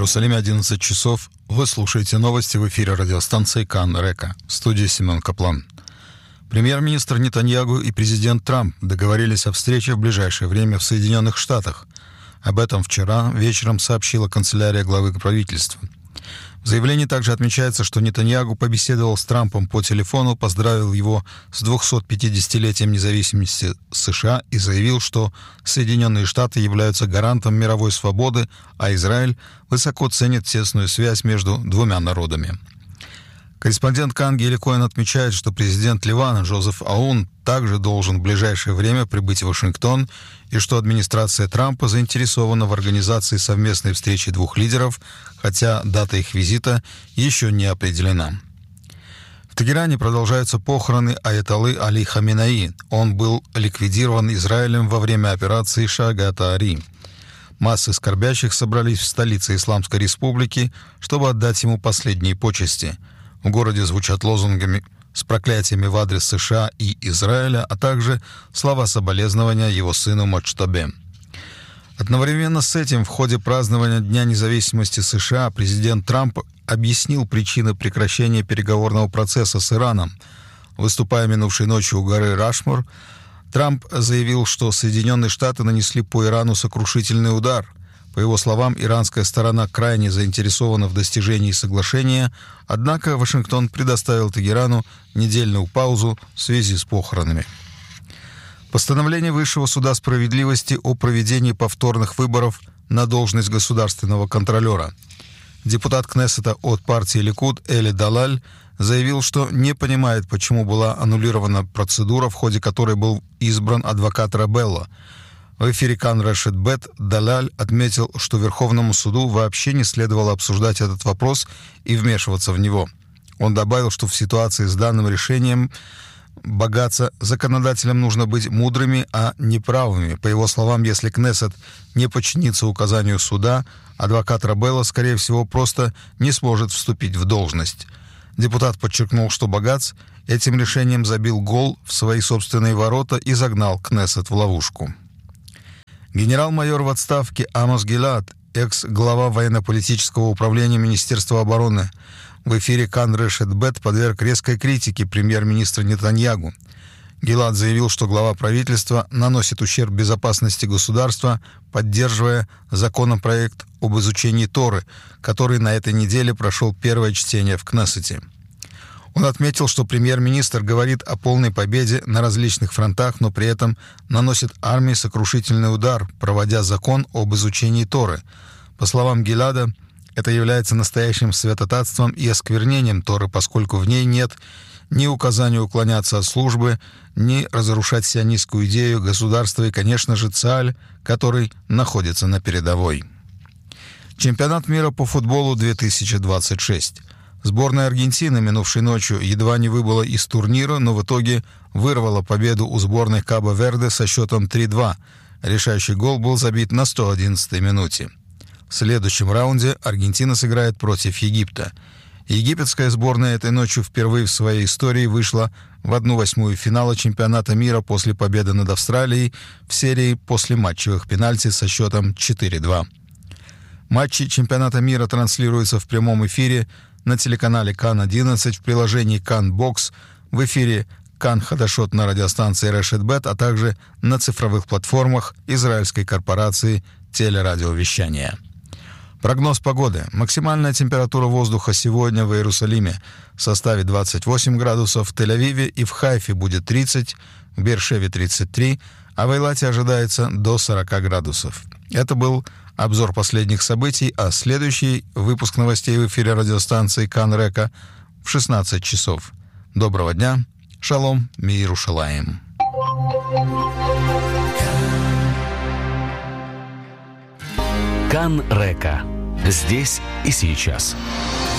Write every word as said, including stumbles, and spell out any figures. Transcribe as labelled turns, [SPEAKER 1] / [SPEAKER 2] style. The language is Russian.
[SPEAKER 1] Иерусалиме одиннадцать часов. Вы слушаете новости в эфире радиостанции Кан Река. В студии Семен Каплан. Премьер-министр Нетаньягу и президент Трамп договорились о встрече в ближайшее время в Соединенных Штатах. Об этом вчера вечером сообщила канцелярия главы правительства. В заявлении также отмечается, что Нетаньягу побеседовал с Трампом по телефону, поздравил его с двухсотпятидесятилетием независимости США и заявил, что Соединенные Штаты являются гарантом мировой свободы, а Израиль высоко ценит тесную связь между двумя народами. Корреспондент Кан Гили Коэн отмечает, что президент Ливана Джозеф Аун также должен в ближайшее время прибыть в Вашингтон и что администрация Трампа заинтересована в организации совместной встречи двух лидеров, хотя дата их визита еще не определена. В Тегеране продолжаются похороны аятоллы Али Хаминеи. Он был ликвидирован Израилем во время операции Шагат-Ари. Массы скорбящих собрались в столице Исламской Республики, чтобы отдать ему последние почести. В городе звучат лозунгами с проклятиями в адрес США и Израиля, а также слова соболезнования его сыну Мочтабе. Одновременно с этим в ходе празднования Дня независимости США президент Трамп объяснил причины прекращения переговорного процесса с Ираном. Выступая минувшей ночью у горы Рашмор, Трамп заявил, что Соединенные Штаты нанесли по Ирану сокрушительный удар. По его словам, иранская сторона крайне заинтересована в достижении соглашения, однако Вашингтон предоставил Тегерану недельную паузу в связи с похоронами. Постановление Высшего суда справедливости о проведении повторных выборов на должность государственного контролера. Депутат Кнессета от партии Ликуд Эли Далаль заявил, что не понимает, почему была аннулирована процедура, в ходе которой был избран адвокат Рабелло. В эфире Кан Решет Бет Далаль отметил, что Верховному суду вообще не следовало обсуждать этот вопрос и вмешиваться в него. Он добавил, что в ситуации с данным решением богаться законодателям нужно быть мудрыми, а не правыми. По его словам, если Кнессет не подчинится указанию суда, адвокат Рабелло, скорее всего, просто не сможет вступить в должность. Депутат подчеркнул, что Багац этим решением забил гол в свои собственные ворота и загнал Кнессет в ловушку. Генерал-майор в отставке Амос Гилад, экс-глава военно-политического управления Министерства обороны, в эфире Кан Решет Бет подверг резкой критике премьер-министра Нетаньягу. Гилад заявил, что глава правительства наносит ущерб безопасности государства, поддерживая законопроект об изучении Торы, который на этой неделе прошел первое чтение в Кнессете. Он отметил, что премьер-министр говорит о полной победе на различных фронтах, но при этом наносит армии сокрушительный удар, проводя закон об изучении Торы. По словам Гилада, это является настоящим святотатством и осквернением Торы, поскольку в ней нет ни указания уклоняться от службы, ни разрушать сионистскую идею государства и, конечно же, Цааль, который находится на передовой. Чемпионат мира по футболу две тысячи двадцать шесть. Сборная Аргентины минувшей ночью едва не выбыла из турнира, но в итоге вырвала победу у сборной Кабо-Верде со счетом три-два. Решающий гол был забит на сто одиннадцатой минуте. В следующем раунде Аргентина сыграет против Египта. Египетская сборная этой ночью впервые в своей истории вышла в одну восьмую финала чемпионата мира после победы над Австралией в серии послематчевых пенальти со счетом четыре-два. Матчи чемпионата мира транслируются в прямом эфире на телеканале Кан одиннадцать, в приложении Кан Бокс, в эфире Кан Хадашот на радиостанции Решет Бет, а также на цифровых платформах израильской корпорации телерадиовещания. Прогноз погоды. Максимальная температура воздуха сегодня в Иерусалиме составит двадцать восемь градусов, в Тель-Авиве и в Хайфе будет тридцать, в Беэр-Шеве тридцать три, а в Эйлате ожидается до сорок градусов. Это был обзор последних событий, а следующий выпуск новостей в эфире радиостанции Кан Река в шестнадцать часов. Доброго дня. Шалом, Миерушалаим.
[SPEAKER 2] Кан Река. Здесь и сейчас.